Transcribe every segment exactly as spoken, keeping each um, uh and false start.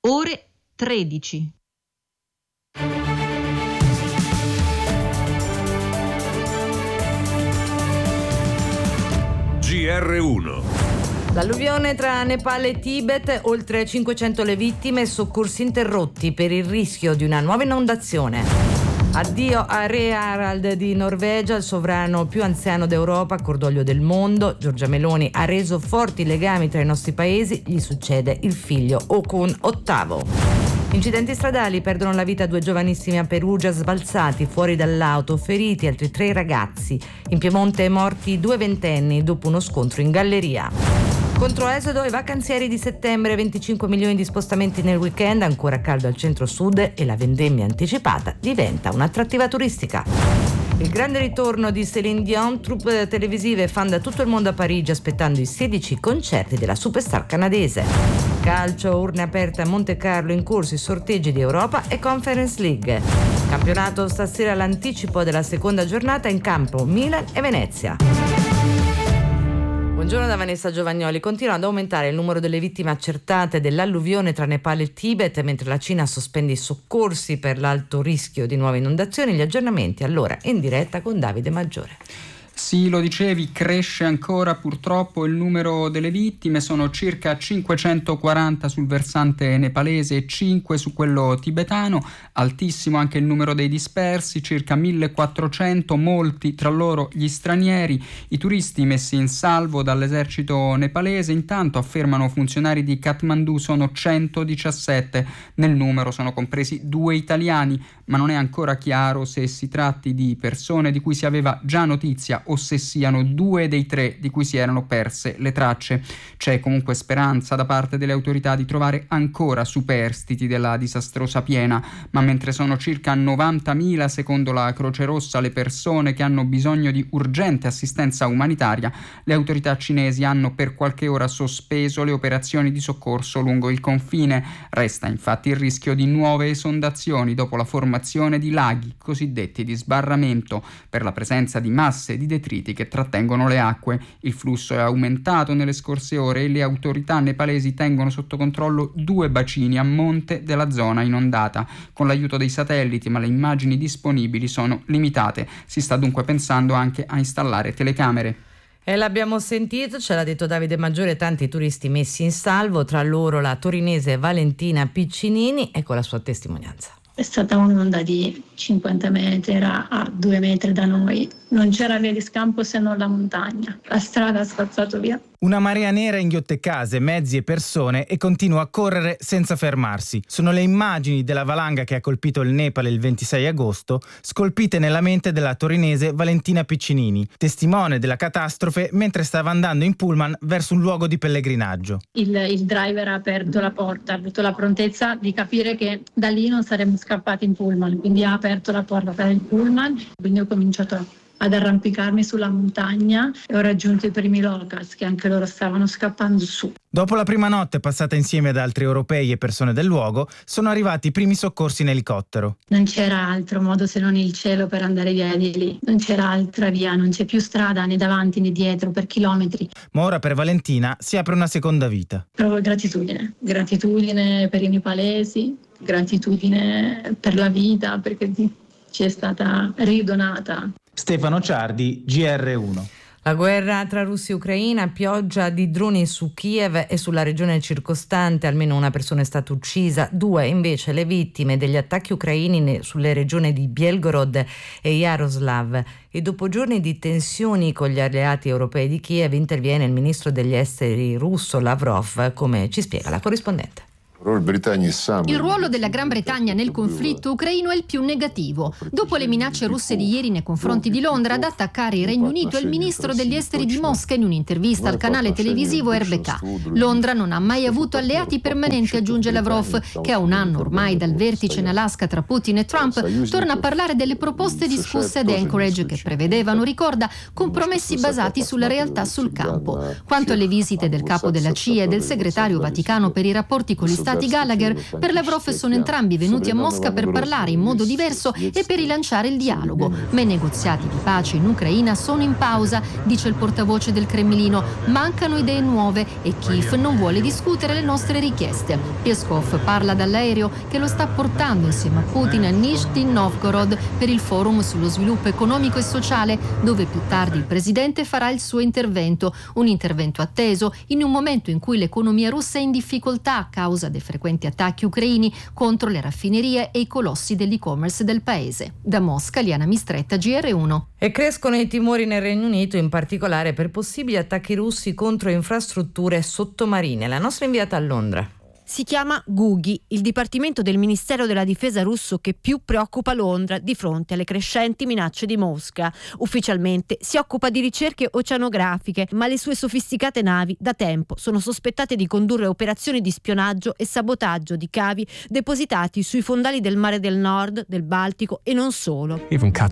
ore tredici. G R uno. L'alluvione tra Nepal e Tibet, oltre cinquecento le vittime, soccorsi interrotti per il rischio di una nuova inondazione. Addio a Re Harald di Norvegia, il sovrano più anziano d'Europa, cordoglio del mondo. Giorgia Meloni ha reso forti i legami tra i nostri paesi, gli succede il figlio Okun ottavo. Incidenti stradali, perdono la vita due giovanissimi a Perugia sbalzati fuori dall'auto, feriti altri tre ragazzi. In Piemonte morti due ventenni dopo uno scontro in galleria. Controesodo e vacanzieri di settembre, venticinque milioni di spostamenti nel weekend, ancora caldo al centro-sud e la vendemmia anticipata diventa un'attrattiva turistica. Il grande ritorno di Céline Dion, troupe televisive e fan da tutto il mondo a Parigi aspettando i sedici concerti della superstar canadese. Calcio, urne aperte a Monte Carlo, in corso i sorteggi di Europa e Conference League. Campionato stasera l'anticipo della seconda giornata, in campo Milan e Venezia. Buongiorno da Vanessa Giovagnoli. Continua ad aumentare il numero delle vittime accertate dell'alluvione tra Nepal e Tibet, mentre la Cina sospende i soccorsi per l'alto rischio di nuove inondazioni. Gli aggiornamenti allora in diretta con Davide Maggiore. Sì, lo dicevi, cresce ancora purtroppo il numero delle vittime, sono circa cinquecentoquaranta sul versante nepalese e cinque su quello tibetano, altissimo anche il numero dei dispersi, circa millequattrocento, molti tra loro gli stranieri. I turisti messi in salvo dall'esercito nepalese, intanto affermano funzionari di Kathmandu, sono centodiciassette, nel numero sono compresi due italiani, ma non è ancora chiaro se si tratti di persone di cui si aveva già notizia o se siano due dei tre di cui si erano perse le tracce. C'è comunque speranza da parte delle autorità di trovare ancora superstiti della disastrosa piena, ma mentre sono circa novantamila secondo la Croce Rossa le persone che hanno bisogno di urgente assistenza umanitaria, le autorità cinesi hanno per qualche ora sospeso le operazioni di soccorso lungo il confine. Resta infatti il rischio di nuove esondazioni dopo la formazione di laghi cosiddetti di sbarramento per la presenza di masse di detriti che trattengono le acque. Il flusso è aumentato nelle scorse ore e le autorità nepalesi tengono sotto controllo due bacini a monte della zona inondata con l'aiuto dei satelliti, ma le immagini disponibili sono limitate. Si sta dunque pensando anche a installare telecamere. E l'abbiamo sentito, ce l'ha detto Davide Maggiore, tanti turisti messi in salvo, tra loro la torinese Valentina Piccinini, ecco la sua testimonianza. È stata un'onda di cinquanta metri, era a due metri da noi. Non c'era via di scampo se non la montagna. La strada ha spazzato via. Una marea nera inghiotte case, mezzi e persone e continua a correre senza fermarsi. Sono le immagini della valanga che ha colpito il Nepal il ventisei agosto, scolpite nella mente della torinese Valentina Piccinini, testimone della catastrofe mentre stava andando in pullman verso un luogo di pellegrinaggio. Il, il driver ha aperto la porta, ha avuto la prontezza di capire che da lì non saremmo scappati in pullman, quindi ha aperto la porta per il pullman, quindi ho cominciato ad arrampicarmi sulla montagna e ho raggiunto i primi locals che anche loro stavano scappando su. Dopo la prima notte passata insieme ad altri europei e persone del luogo, sono arrivati i primi soccorsi in elicottero. Non c'era altro modo se non il cielo per andare via di lì, non c'era altra via, non c'è più strada né davanti né dietro per chilometri. Ma ora per Valentina si apre una seconda vita. Provo gratitudine, gratitudine per i nepalesi, gratitudine per la vita perché ci è stata ridonata. Stefano Ciardi, G R uno. La guerra tra Russia e Ucraina, pioggia di droni su Kiev e sulla regione circostante, almeno una persona è stata uccisa, due invece le vittime degli attacchi ucraini sulle regioni di Belgorod e Yaroslav. E dopo giorni di tensioni con gli alleati europei di Kiev interviene il ministro degli esteri russo Lavrov, come ci spiega la corrispondente. Il ruolo della Gran Bretagna nel conflitto ucraino è il più negativo. Dopo le minacce russe di ieri nei confronti di Londra ad attaccare il Regno Unito, il ministro degli esteri di Mosca in un'intervista al canale televisivo R B K. Londra non ha mai avuto alleati permanenti, aggiunge Lavrov, che a un anno ormai dal vertice in Alaska tra Putin e Trump torna a parlare delle proposte discusse ad Anchorage che prevedevano, ricorda, compromessi basati sulla realtà sul campo. Quanto alle visite del capo della C I A e del segretario vaticano per i rapporti con gli Stati stati Gallagher. Per Lavrov sono entrambi venuti a Mosca per parlare in modo diverso e per rilanciare il dialogo, ma i negoziati di pace in Ucraina sono in pausa, dice il portavoce del Cremlino. Mancano idee nuove e Kiev non vuole discutere le nostre richieste. Peskov parla dall'aereo che lo sta portando insieme a Putin a Nizhny Novgorod per il forum sullo sviluppo economico e sociale, dove più tardi il presidente farà il suo intervento, un intervento atteso in un momento in cui l'economia russa è in difficoltà a causa dei frequenti attacchi ucraini contro le raffinerie e i colossi dell'e-commerce del paese. Da Mosca, Liana Mistretta, G R uno. E crescono i timori nel Regno Unito, in particolare per possibili attacchi russi contro infrastrutture sottomarine. La nostra inviata a Londra. Si chiama Gugi, il dipartimento del Ministero della Difesa russo che più preoccupa Londra di fronte alle crescenti minacce di Mosca. Ufficialmente si occupa di ricerche oceanografiche, ma le sue sofisticate navi da tempo sono sospettate di condurre operazioni di spionaggio e sabotaggio di cavi depositati sui fondali del Mare del Nord, del Baltico e non solo.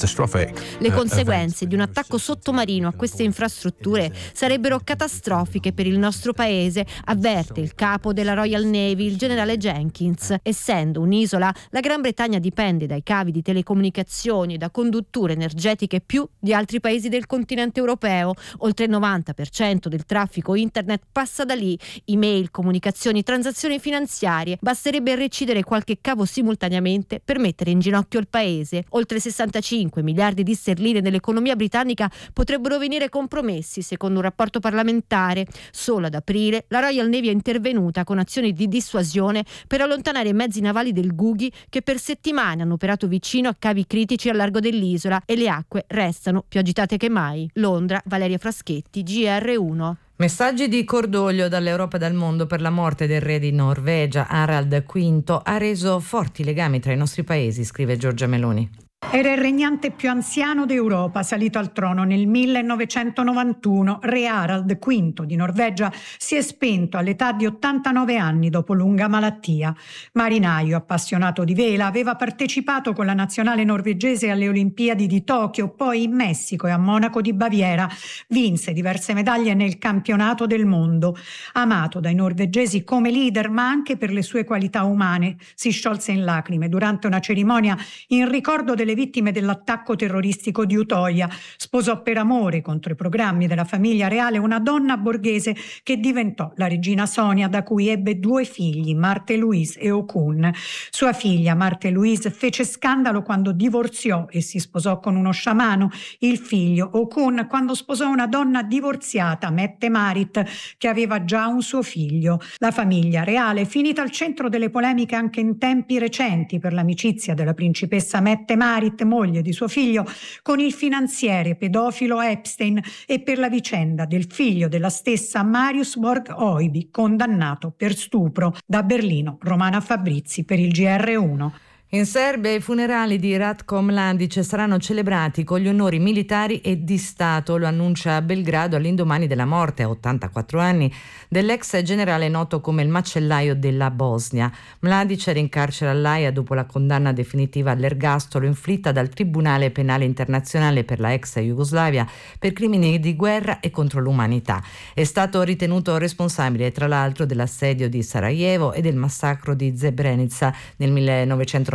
Le conseguenze di un attacco sottomarino a queste infrastrutture sarebbero catastrofiche per il nostro paese, avverte il capo della Royal Navy, il generale Jenkins. Essendo un'isola, la Gran Bretagna dipende dai cavi di telecomunicazioni e da condutture energetiche più di altri paesi del continente europeo. Oltre il novanta per cento del traffico internet passa da lì, email, comunicazioni, transazioni finanziarie. Basterebbe recidere qualche cavo simultaneamente per mettere in ginocchio il paese. Oltre sessantacinque miliardi di sterline dell'economia britannica potrebbero venire compromessi, secondo un rapporto parlamentare. Solo ad aprile la Royal Navy è intervenuta con azioni di dissuasione per allontanare i mezzi navali del Gugi che per settimane hanno operato vicino a cavi critici al largo dell'isola e le acque restano più agitate che mai. Londra, Valeria Fraschetti, G R uno. Messaggi di cordoglio dall'Europa e dal mondo per la morte del re di Norvegia. Harald quinto ha reso forti i legami tra i nostri paesi, scrive Giorgia Meloni. Era il regnante più anziano d'Europa, salito al trono nel millenovecentonovantuno. Re Harald quinto di Norvegia si è spento all'età di ottantanove anni dopo lunga malattia. Marinaio appassionato di vela, aveva partecipato con la nazionale norvegese alle Olimpiadi di Tokyo, poi in Messico e a Monaco di Baviera. Vinse diverse medaglie nel campionato del mondo. Amato dai norvegesi come leader, ma anche per le sue qualità umane, si sciolse in lacrime durante una cerimonia in ricordo delle vittime dell'attacco terroristico di Utoya. Sposò per amore, contro i programmi della famiglia reale, una donna borghese che diventò la regina Sonia, da cui ebbe due figli, Marthe Louise e Okun. Sua figlia Marthe Louise fece scandalo quando divorziò e si sposò con uno sciamano. Il figlio Okun quando sposò una donna divorziata, Mette-Marit, che aveva già un suo figlio. La famiglia reale, finita al centro delle polemiche anche in tempi recenti per l'amicizia della principessa Mette-Marit, moglie di suo figlio, con il finanziere pedofilo Epstein, e per la vicenda del figlio della stessa Marius Borg-Oiby, condannato per stupro. Da Berlino, Romana Fabrizi per il G R uno. In Serbia i funerali di Ratko Mladic saranno celebrati con gli onori militari e di Stato, lo annuncia a Belgrado all'indomani della morte a ottantaquattro anni dell'ex generale noto come il macellaio della Bosnia. Mladic era in carcere all'Aia dopo la condanna definitiva all'ergastolo inflitta dal Tribunale Penale Internazionale per la ex Jugoslavia per crimini di guerra e contro l'umanità. È stato ritenuto responsabile tra l'altro dell'assedio di Sarajevo e del massacro di Srebrenica nel millenovecentonovantacinque,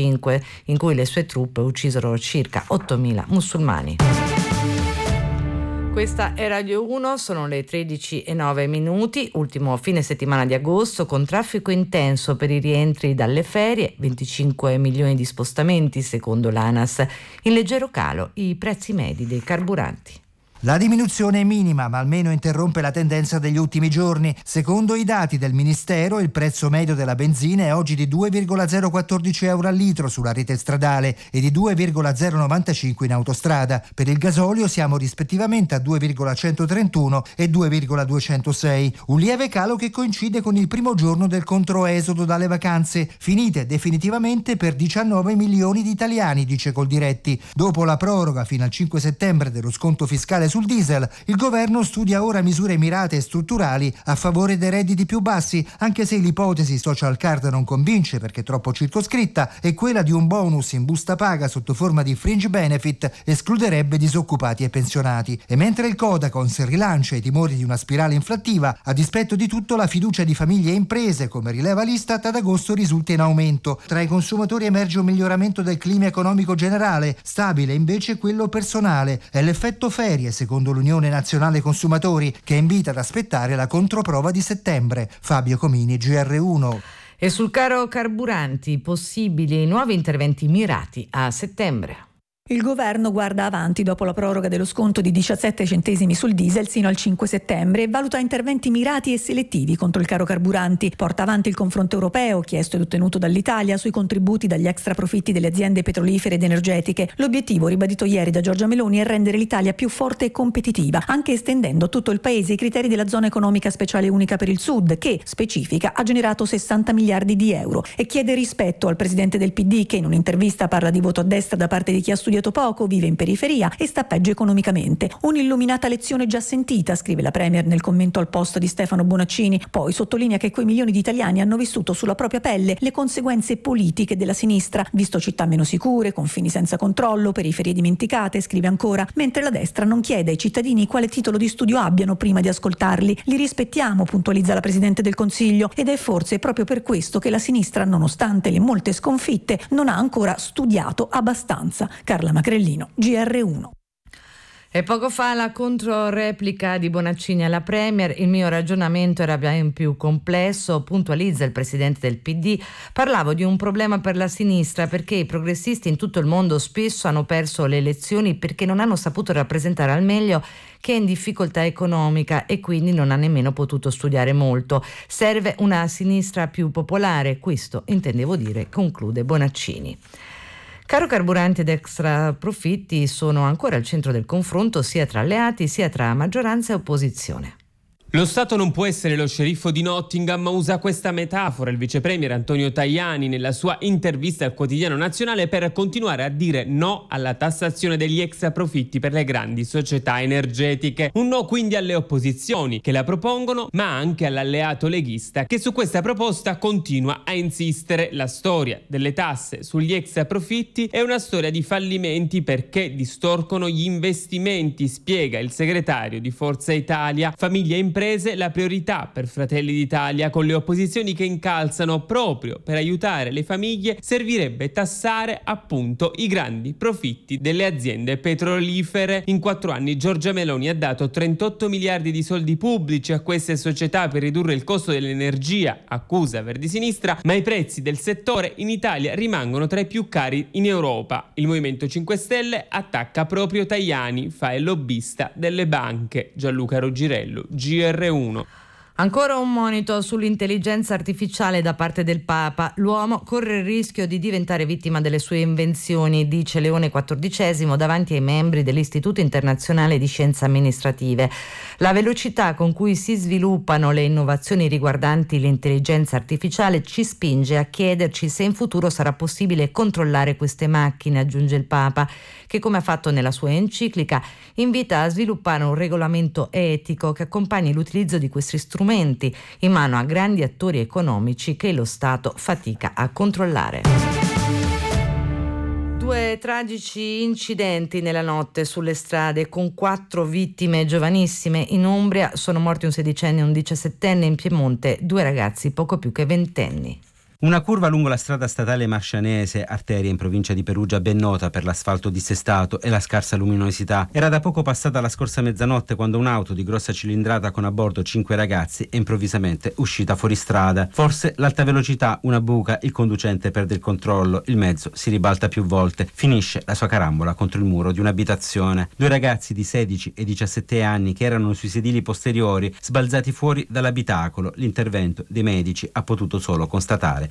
in cui le sue truppe uccisero circa ottomila musulmani. Questa è Radio uno, sono le tredici e nove minuti, ultimo fine settimana di agosto con traffico intenso per i rientri dalle ferie, venticinque milioni di spostamenti secondo l'ANAS, in leggero calo i prezzi medi dei carburanti. La diminuzione è minima, ma almeno interrompe la tendenza degli ultimi giorni. Secondo i dati del Ministero, il prezzo medio della benzina è oggi di due virgola zero quattordici euro al litro sulla rete stradale e di due virgola zero novantacinque in autostrada. Per il gasolio siamo rispettivamente a due virgola centotrentuno e due virgola duecentosei. Un lieve calo che coincide con il primo giorno del controesodo dalle vacanze, finite definitivamente per diciannove milioni di italiani, dice Coldiretti. Dopo la proroga fino al cinque settembre dello sconto fiscale sul diesel. Il governo studia ora misure mirate e strutturali a favore dei redditi più bassi, anche se l'ipotesi social card non convince perché troppo circoscritta, e quella di un bonus in busta paga sotto forma di fringe benefit escluderebbe disoccupati e pensionati. E mentre il Codacons rilancia i timori di una spirale inflattiva, a dispetto di tutto la fiducia di famiglie e imprese, come rileva l'Istat, ad agosto risulta in aumento. Tra i consumatori emerge un miglioramento del clima economico generale, stabile invece quello personale. È l'effetto ferie, secondo l'Unione Nazionale Consumatori, che invita ad aspettare la controprova di settembre. Fabio Comini, G R uno. E sul caro carburanti, possibili nuovi interventi mirati a settembre. Il governo guarda avanti dopo la proroga dello sconto di diciassette centesimi sul diesel sino al cinque settembre e valuta interventi mirati e selettivi contro il caro carburanti. Porta avanti il confronto europeo, chiesto ed ottenuto dall'Italia, sui contributi dagli extra profitti delle aziende petrolifere ed energetiche. L'obiettivo, ribadito ieri da Giorgia Meloni, è rendere l'Italia più forte e competitiva, anche estendendo a tutto il paese i criteri della zona economica speciale unica per il Sud, che, specifica, ha generato sessanta miliardi di euro, e chiede rispetto al presidente del P D, che in un'intervista parla di voto a destra da parte di chi ha studiato poco, vive in periferia e sta peggio economicamente. Un'illuminata lezione già sentita, scrive la Premier nel commento al post di Stefano Bonaccini. Poi sottolinea che quei milioni di italiani hanno vissuto sulla propria pelle le conseguenze politiche della sinistra, visto città meno sicure, confini senza controllo, periferie dimenticate, scrive ancora, mentre la destra non chiede ai cittadini quale titolo di studio abbiano prima di ascoltarli. Li rispettiamo, puntualizza la Presidente del Consiglio, ed è forse proprio per questo che la sinistra, nonostante le molte sconfitte, non ha ancora studiato abbastanza. Carla Macrellino, G R uno. E poco fa la controreplica di Bonaccini alla Premier: il mio ragionamento era ben più complesso, puntualizza il presidente del P D. Parlavo di un problema per la sinistra, perché i progressisti in tutto il mondo spesso hanno perso le elezioni perché non hanno saputo rappresentare al meglio che è in difficoltà economica e quindi non ha nemmeno potuto studiare molto. Serve una sinistra più popolare, questo intendevo dire, conclude Bonaccini. Caro carburanti ed extra profitti sono ancora al centro del confronto sia tra alleati sia tra maggioranza e opposizione. Lo Stato non può essere lo sceriffo di Nottingham, ma usa questa metafora il vice premier Antonio Tajani nella sua intervista al Quotidiano Nazionale per continuare a dire no alla tassazione degli extra profitti per le grandi società energetiche. Un no quindi alle opposizioni che la propongono, ma anche all'alleato leghista che su questa proposta continua a insistere. La storia delle tasse sugli extra profitti è una storia di fallimenti perché distorcono gli investimenti, spiega il segretario di Forza Italia. Famiglie e imprese la priorità per Fratelli d'Italia, con le opposizioni che incalzano. Proprio per aiutare le famiglie servirebbe tassare appunto i grandi profitti delle aziende petrolifere. In quattro anni Giorgia Meloni ha dato trentotto miliardi di soldi pubblici a queste società per ridurre il costo dell'energia, accusa Verdi Sinistra, ma i prezzi del settore in Italia rimangono tra i più cari in Europa. Il Movimento cinque Stelle attacca proprio Tajani, fa il lobbista delle banche. Gianluca Roggirello, G R uno. Ancora un monito sull'intelligenza artificiale da parte del Papa. L'uomo corre il rischio di diventare vittima delle sue invenzioni, dice Leone quattordicesimo davanti ai membri dell'Istituto Internazionale di Scienze Amministrative. La velocità con cui si sviluppano le innovazioni riguardanti l'intelligenza artificiale ci spinge a chiederci se in futuro sarà possibile controllare queste macchine, aggiunge il Papa, che, come ha fatto nella sua enciclica, invita a sviluppare un regolamento etico che accompagni l'utilizzo di questi strumenti in mano a grandi attori economici che lo Stato fatica a controllare. Due tragici incidenti nella notte sulle strade con quattro vittime giovanissime. In Umbria sono morti un sedicenne e un diciassettenne, in Piemonte due ragazzi poco più che ventenni. Una curva lungo la strada statale marcianese, arteria in provincia di Perugia ben nota per l'asfalto dissestato e la scarsa luminosità, era da poco passata la scorsa mezzanotte quando un'auto di grossa cilindrata con a bordo cinque ragazzi è improvvisamente uscita fuori strada. Forse l'alta velocità, una buca, il conducente perde il controllo, il mezzo si ribalta più volte, finisce la sua carambola contro il muro di un'abitazione. Due ragazzi di sedici e diciassette anni che erano sui sedili posteriori sbalzati fuori dall'abitacolo. L'intervento dei medici ha potuto solo constatare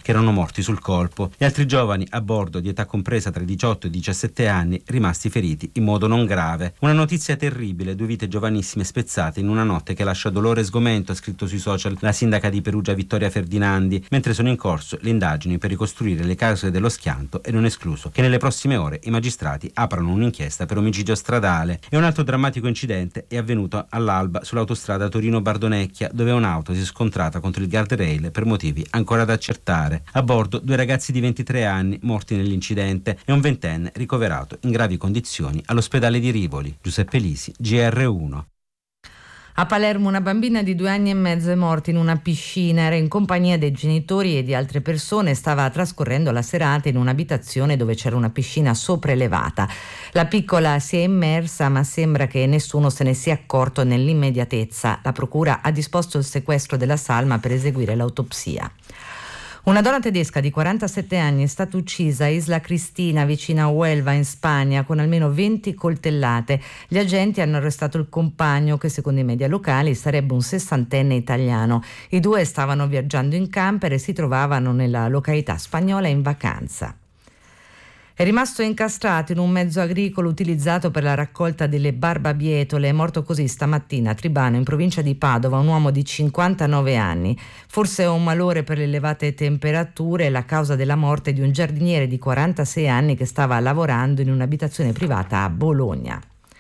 che erano morti sul colpo. Gli altri giovani a bordo, di età compresa tra i diciotto e i diciassette anni, rimasti feriti in modo non grave. Una notizia terribile, due vite giovanissime spezzate in una notte che lascia dolore e sgomento, ha scritto sui social la sindaca di Perugia Vittoria Ferdinandi, mentre sono in corso le indagini per ricostruire le cause dello schianto e non escluso che nelle prossime ore i magistrati aprano un'inchiesta per omicidio stradale. E un altro drammatico incidente è avvenuto all'alba sull'autostrada Torino-Bardonecchia, dove un'auto si è scontrata contro il guardrail per motivi ancora da accertare. A bordo due ragazzi di ventitré anni morti nell'incidente e un ventenne ricoverato in gravi condizioni all'ospedale di Rivoli. Giuseppe Lisi, G R uno. A Palermo una bambina di due anni e mezzo è morta in una piscina, era in compagnia dei genitori e di altre persone, stava trascorrendo la serata in un'abitazione dove c'era una piscina sopraelevata. La piccola si è immersa, ma sembra che nessuno se ne sia accorto nell'immediatezza. La procura ha disposto il sequestro della salma per eseguire l'autopsia. Una donna tedesca di quarantasette anni è stata uccisa a Isla Cristina, vicino a Huelva, in Spagna, con almeno venti coltellate. Gli agenti hanno arrestato il compagno, che secondo i media locali sarebbe un sessantenne italiano. I due stavano viaggiando in camper e si trovavano nella località spagnola in vacanza. È rimasto incastrato in un mezzo agricolo utilizzato per la raccolta delle barbabietole. È morto così stamattina a Tribano, in provincia di Padova, un uomo di cinquantanove anni. Forse è un malore per le elevate temperature, la causa della morte di un giardiniere di quarantasei anni che stava lavorando in un'abitazione privata a Bologna.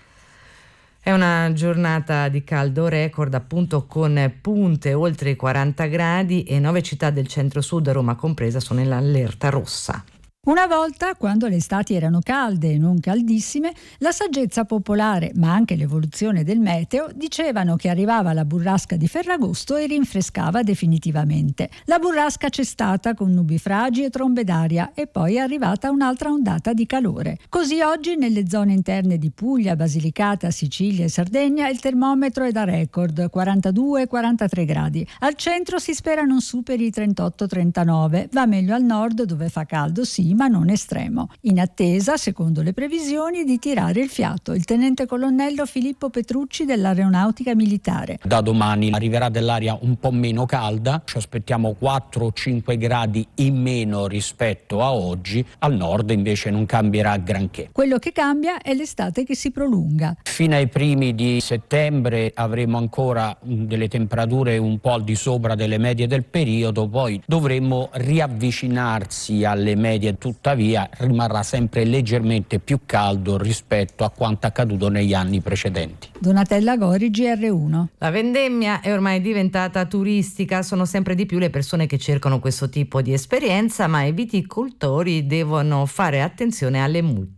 È una giornata di caldo record, appunto, con punte oltre i quaranta gradi, e nove città del centro-sud, Roma compresa, sono nell'allerta rossa. Una volta, quando le estati erano calde e non caldissime, la saggezza popolare, ma anche l'evoluzione del meteo, dicevano che arrivava la burrasca di Ferragosto e rinfrescava definitivamente. La burrasca c'è stata con nubifragi e trombe d'aria, e poi è arrivata un'altra ondata di calore. Così oggi nelle zone interne di Puglia, Basilicata, Sicilia e Sardegna il termometro è da record, quarantadue quarantatré gradi. Al centro si spera non superi i trentotto trentanove, va meglio al nord dove fa caldo sì, ma non estremo. In attesa, secondo le previsioni, di tirare il fiato il tenente colonnello Filippo Petrucci dell'Aeronautica Militare. Da domani arriverà dell'aria un po' meno calda, ci aspettiamo quattro o cinque gradi in meno rispetto a oggi, al nord invece non cambierà granché. Quello che cambia è l'estate che si prolunga. Fino ai primi di settembre avremo ancora delle temperature un po' al di sopra delle medie del periodo, poi dovremmo riavvicinarsi alle medie. Tuttavia rimarrà sempre leggermente più caldo rispetto a quanto accaduto negli anni precedenti. Donatella Gori, G R uno. La vendemmia è ormai diventata turistica, sono sempre di più le persone che cercano questo tipo di esperienza, ma i viticoltori devono fare attenzione alle multe.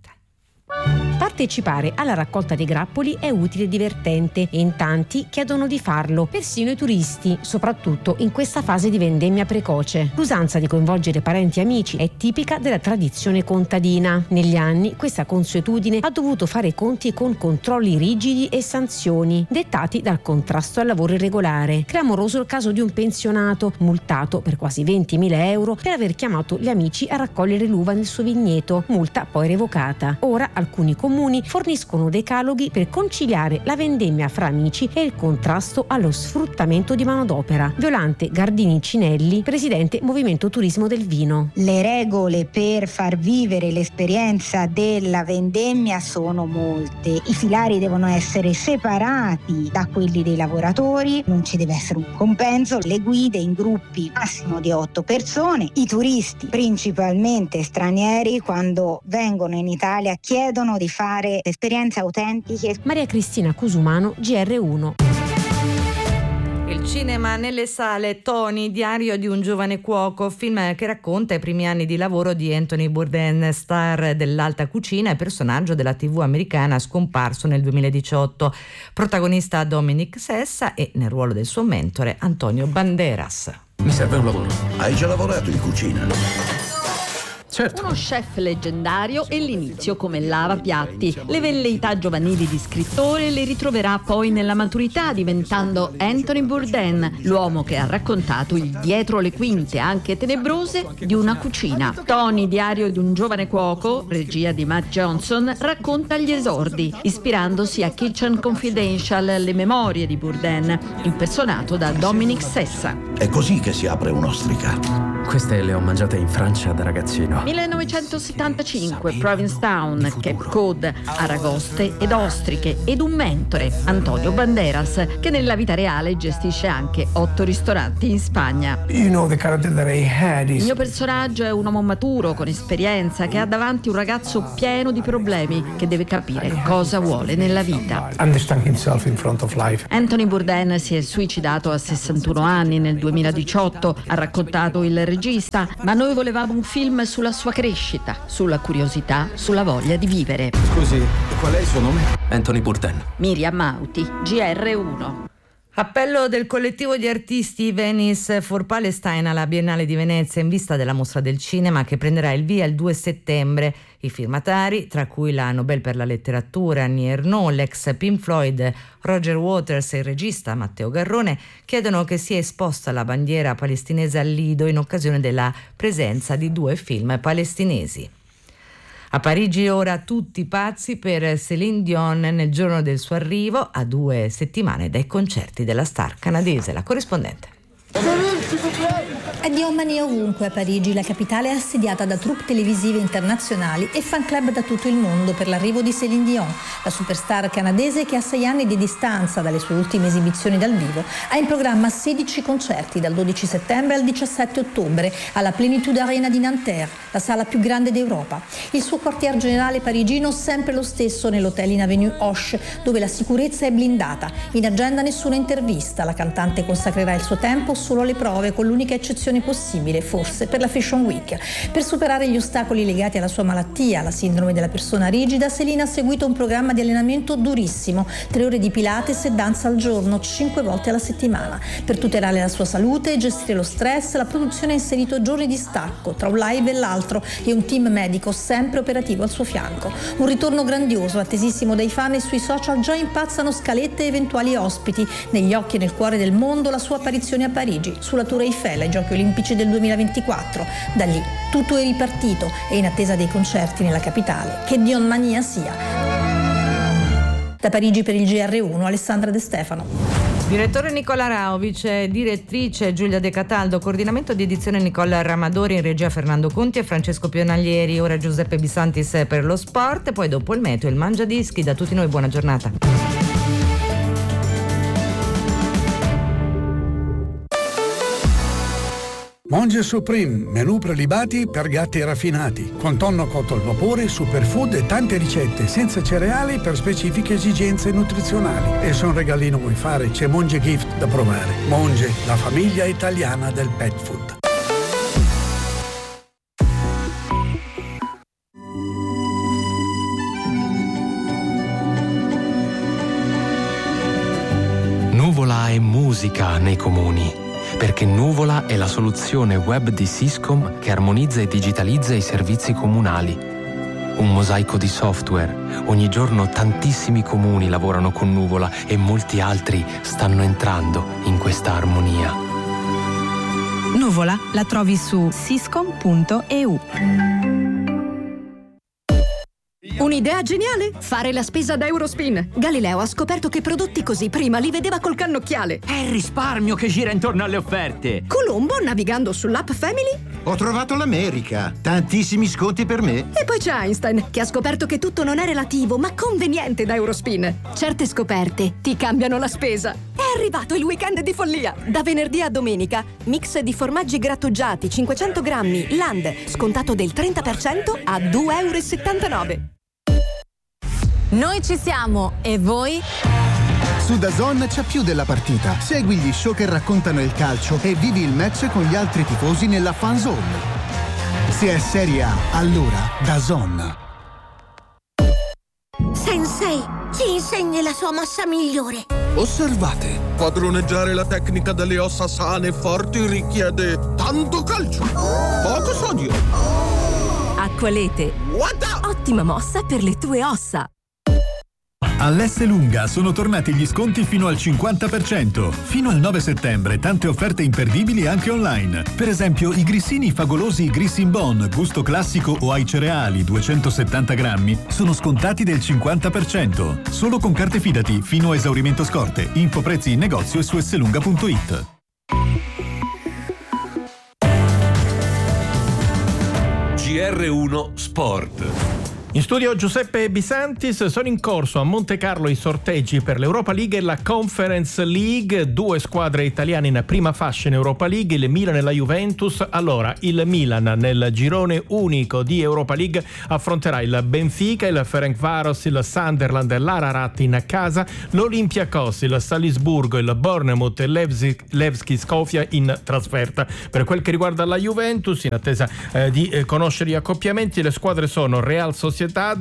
Partecipare alla raccolta dei grappoli è utile e divertente e in tanti chiedono di farlo, persino i turisti, soprattutto in questa fase di vendemmia precoce. L'usanza di coinvolgere parenti e amici è tipica della tradizione contadina. Negli anni questa consuetudine ha dovuto fare i conti con controlli rigidi e sanzioni dettati dal contrasto al lavoro irregolare. Clamoroso il caso di un pensionato multato per quasi ventimila euro per aver chiamato gli amici a raccogliere l'uva nel suo vigneto, multa poi revocata. Ora alcuni comuni forniscono decaloghi per conciliare la vendemmia fra amici e il contrasto allo sfruttamento di manodopera. Violante Gardini Cinelli, presidente Movimento Turismo del Vino. Le regole per far vivere l'esperienza della vendemmia sono molte. I filari devono essere separati da quelli dei lavoratori, non ci deve essere un compenso, le guide in gruppi massimo di otto persone, i turisti, principalmente stranieri, quando vengono in Italia chiedono di fare esperienze autentiche. Maria Cristina Cusumano, G R uno. Il cinema nelle sale, Tony, diario di un giovane cuoco, film che racconta i primi anni di lavoro di Anthony Bourdain, star dell'alta cucina e personaggio della tivù americana scomparso nel duemiladiciotto. Protagonista Dominic Sessa e, nel ruolo del suo mentore, Antonio Banderas. Mi serve un lavoro. Hai già lavorato in cucina? Certo. Uno chef leggendario e l'inizio come lavapiatti. Le velleità giovanili di scrittore le ritroverà poi nella maturità, diventando Anthony Bourdain, l'uomo che ha raccontato il dietro le quinte, anche tenebrose, di una cucina. Tony, diario di un giovane cuoco, regia di Matt Johnson, racconta gli esordi, ispirandosi a Kitchen Confidential, le memorie di Bourdain, impersonato da Dominic Sessa. È così che si apre un'ostrica. Queste le ho mangiate in Francia da ragazzino. millenovecentosettantacinque, Provincetown, Cape Cod, aragoste ed ostriche ed un mentore, Antonio Banderas, che nella vita reale gestisce anche otto ristoranti in Spagna. You know the character that I had is... Il mio personaggio è un uomo maturo, con esperienza, che ha davanti un ragazzo pieno di problemi, che deve capire cosa vuole nella vita. Understand himself in front of life. Anthony Bourdain si è suicidato a sessantuno anni nel duemiladiciotto, ha raccontato il regista, ma noi volevamo un film sulla sua crescita, sulla curiosità, sulla voglia di vivere. Scusi, qual è il suo nome? Anthony Bourdain. Miriam Mauti, G R uno. Appello del collettivo di artisti Venice for Palestine alla Biennale di Venezia in vista della mostra del cinema che prenderà il via il due settembre. I firmatari, tra cui la Nobel per la letteratura Annie Ernaux, l'ex Pink Floyd Roger Waters e il regista Matteo Garrone, chiedono che sia esposta la bandiera palestinese al Lido in occasione della presenza di due film palestinesi. A Parigi ora tutti pazzi per Céline Dion nel giorno del suo arrivo, a due settimane dai concerti della star canadese. La corrispondente. È Dion Mania ovunque a Parigi, la capitale è assediata da troupe televisive internazionali e fan club da tutto il mondo per l'arrivo di Céline Dion, la superstar canadese che a sei anni di distanza dalle sue ultime esibizioni dal vivo ha in programma sedici concerti dal dodici settembre al diciassette ottobre alla Plénitude Arena di Nanterre, la sala più grande d'Europa. Il suo quartier generale parigino sempre lo stesso nell'hotel in Avenue Hoche, dove la sicurezza è blindata. In agenda nessuna intervista, la cantante consacrerà il suo tempo solo alle prove, con l'unica eccezione possibile, forse, per la Fashion Week. Per superare gli ostacoli legati alla sua malattia, la sindrome della persona rigida, Céline ha seguito un programma di allenamento durissimo, tre ore di Pilates e danza al giorno, cinque volte alla settimana. Per tutelare la sua salute e gestire lo stress, la produzione ha inserito giorni di stacco tra un live e l'altro e un team medico sempre operativo al suo fianco. Un ritorno grandioso, attesissimo dai fan, e sui social già impazzano scalette e eventuali ospiti. Negli occhi e nel cuore del mondo la sua apparizione a Parigi, sulla Tour Eiffel ai Giochi Olimpici del duemilaventiquattro. Da lì tutto è ripartito e in attesa dei concerti nella capitale, che Dion Mania sia. Da Parigi per il G R uno, Alessandra De Stefano. Direttore Nicola Raovic, direttrice Giulia De Cataldo, coordinamento di edizione Nicola Ramadori, in regia Fernando Conti e Francesco Pionaglieri, ora Giuseppe Bisantis per lo sport, poi dopo il meteo, il mangiadischi. Da tutti noi buona giornata. Monge Supreme, menù prelibati per gatti raffinati, con tonno cotto al vapore, superfood e tante ricette senza cereali per specifiche esigenze nutrizionali. E se un regalino vuoi fare, c'è Monge Gift da provare. Monge, la famiglia italiana del pet food. Nuvola è musica nei comuni, perché Nuvola è la soluzione web di Syscom che armonizza e digitalizza i servizi comunali. Un mosaico di software. Ogni giorno tantissimi comuni lavorano con Nuvola e molti altri stanno entrando in questa armonia. Nuvola la trovi su syscom punto e u. Un'idea geniale? Fare la spesa da Eurospin. Galileo ha scoperto che prodotti così prima li vedeva col cannocchiale. È il risparmio che gira intorno alle offerte. Colombo, navigando sull'app Family. Ho trovato l'America. Tantissimi sconti per me. E poi c'è Einstein, che ha scoperto che tutto non è relativo, ma conveniente da Eurospin. Certe scoperte ti cambiano la spesa. È arrivato il weekend di follia. Da venerdì a domenica, mix di formaggi grattugiati cinquecento grammi Land, scontato del trenta per cento a due e settantanove euro. Noi ci siamo, e voi? Su DAZN c'è più della partita. Segui gli show che raccontano il calcio e vivi il match con gli altri tifosi nella fan zone. Se è Serie A, allora DAZN. Sensei, ci insegni la sua mossa migliore. Osservate, padroneggiare la tecnica delle ossa sane e forti richiede tanto calcio, poco sodio Acqualete. Ottima mossa per le tue ossa. All'Esselunga sono tornati gli sconti fino al cinquanta per cento. Fino al nove settembre tante offerte imperdibili anche online. Per esempio i grissini favolosi Grissin Bon, gusto classico o ai cereali duecentosettanta grammi sono scontati del cinquanta per cento. Solo con carte Fidati fino a esaurimento scorte. Info prezzi in negozio e su esselunga punto it. G R uno Sport. In studio Giuseppe Bisantis. Sono in corso a Monte Carlo i sorteggi per l'Europa League e la Conference League, due squadre italiane in prima fascia in Europa League, il Milan e la Juventus. Allora, il Milan nel girone unico di Europa League affronterà il Benfica, il Ferencváros, il Sunderland e l'Ararat in casa, l'Olympiakos, il Salisburgo, il Bournemouth e Levski Sofia in trasferta. Per quel che riguarda la Juventus, in attesa eh, di eh, conoscere gli accoppiamenti, le squadre sono Real Sociedad,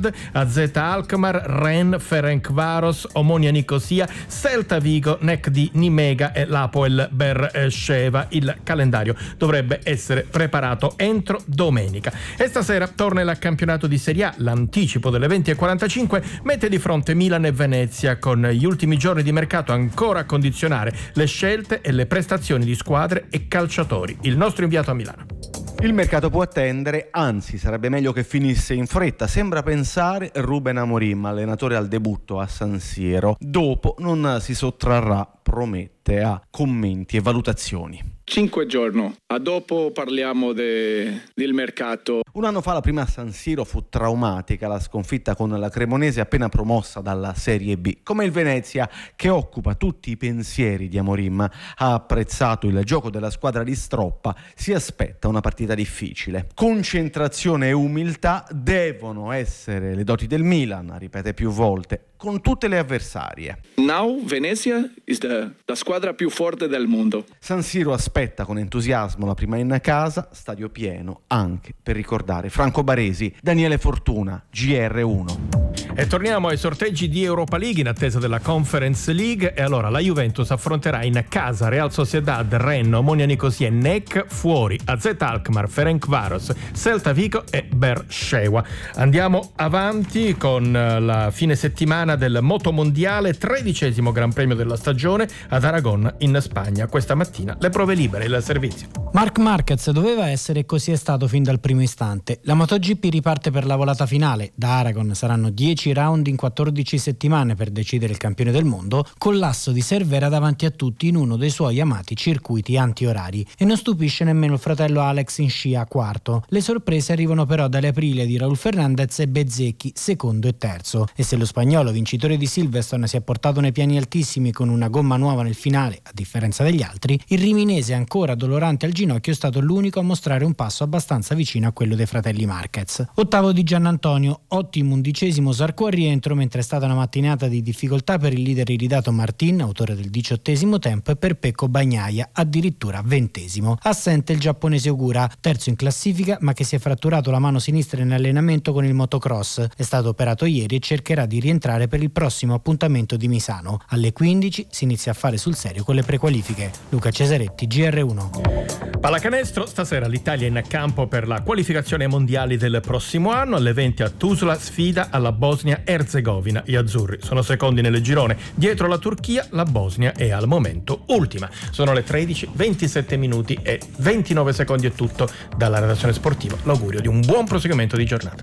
A Z Alkmaar, Rennes, Ferencváros, Omonia Nicosia, Celta Vigo, N E C di Nimega e l'Apoel Beersheva. Il calendario dovrebbe essere preparato entro domenica. E stasera torna il campionato di Serie A. L'anticipo delle venti e quarantacinque mette di fronte Milan e Venezia, con gli ultimi giorni di mercato ancora a condizionare le scelte e le prestazioni di squadre e calciatori. Il nostro inviato a Milano. Il mercato può attendere, anzi sarebbe meglio che finisse in fretta, sembra pensare Ruben Amorim, allenatore al debutto a San Siro. Dopo non si sottrarrà, promette, a commenti e valutazioni. Cinque giorni, a dopo parliamo de, del mercato. Un anno fa la prima a San Siro fu traumatica, la sconfitta con la Cremonese appena promossa dalla Serie B. Come il Venezia, che occupa tutti i pensieri di Amorim, ha apprezzato il gioco della squadra di Stroppa, si aspetta una partita difficile. Concentrazione e umiltà devono essere le doti del Milan, ripete più volte, con tutte le avversarie. Now Venezia is the, la squadra più forte del mondo. San Siro aspetta con entusiasmo la prima in casa, stadio pieno anche per ricordare Franco Baresi. Daniele Fortuna, G R uno. E torniamo ai sorteggi di Europa League in attesa della Conference League. E allora la Juventus affronterà in casa Real Sociedad, Rennes, Omonia Nicosia e N E C, fuori A Z Alkmaar, Ferencváros, Celta Vigo e Beersheva. Andiamo avanti con la fine settimana del motomondiale, tredicesimo Gran Premio della stagione ad Aragon in Spagna. Questa mattina le prove libere, il servizio. Marc Marquez doveva essere e così è stato fin dal primo istante. La MotoGP riparte per la volata finale. Da Aragon saranno dieci round in quattordici settimane per decidere il campione del mondo, con l'asso di Cervera davanti a tutti in uno dei suoi amati circuiti anti-orari. E non stupisce nemmeno il fratello Alex in scia quarto. Le sorprese arrivano però dalle Aprilie di Raúl Fernández e Bezzecchi secondo e terzo. E se lo spagnolo vincitore di Silverstone si è portato nei piani altissimi con una gomma nuova nel finale, a differenza degli altri, il riminese ancora dolorante al ginocchio è stato l'unico a mostrare un passo abbastanza vicino a quello dei fratelli Marquez. Ottavo di Giannantonio, ottimo undicesimo Zarco al rientro, mentre è stata una mattinata di difficoltà per il leader iridato Martin, autore del diciottesimo tempo, e per Pecco Bagnaia, addirittura ventesimo. Assente il giapponese Ogura, terzo in classifica ma che si è fratturato la mano sinistra in allenamento con il motocross. È stato operato ieri e cercherà di rientrare per il prossimo appuntamento di Misano. Alle quindici si inizia a fare sul serio con le prequalifiche. Luca Cesaretti, G R uno. Pallacanestro, stasera l'Italia in campo per la qualificazione ai mondiali del prossimo anno. Alle venti a Tuzla sfida alla Bosnia-Erzegovina. Gli azzurri sono secondi nel girone, dietro la Turchia. La Bosnia è al momento ultima. Sono le tredici, ventisette minuti e ventinove secondi. È tutto dalla redazione sportiva. L'augurio di un buon proseguimento di giornata.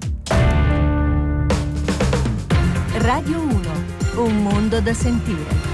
Radio uno, un mondo da sentire.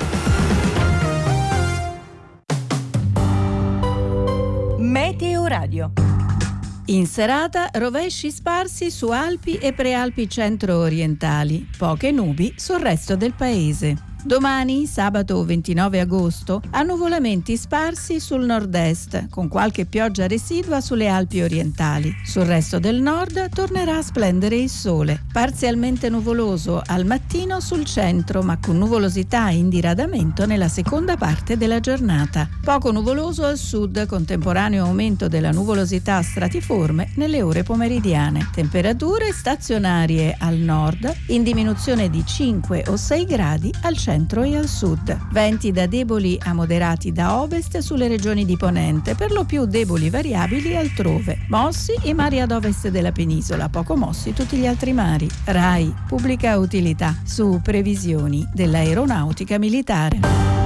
Meteo Radio. In serata rovesci sparsi su Alpi e prealpi centro-orientali, poche nubi sul resto del paese. Domani, sabato ventinove agosto, annuvolamenti sparsi sul nord-est, con qualche pioggia residua sulle Alpi orientali. Sul resto del nord tornerà a splendere il sole. Parzialmente nuvoloso al mattino sul centro, ma con nuvolosità in diradamento nella seconda parte della giornata. Poco nuvoloso al sud, contemporaneo aumento della nuvolosità stratiforme nelle ore pomeridiane. Temperature stazionarie al nord, in diminuzione di cinque o sei gradi al centro centro e al sud. Venti da deboli a moderati da ovest sulle regioni di Ponente, per lo più deboli variabili altrove. Mossi i mari ad ovest della penisola, poco mossi tutti gli altri mari. RAI, pubblica utilità, su previsioni dell'aeronautica militare.